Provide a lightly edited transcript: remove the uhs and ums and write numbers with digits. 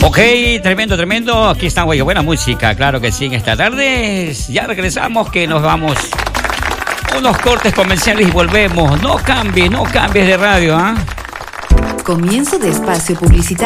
Ok, tremendo, tremendo. Aquí está, güey, buena música, claro que sí. En esta tarde ya regresamos, que nos vamos unos cortes comerciales y volvemos. No cambies de radio, ¿ah? Comienzo de espacio publicitario.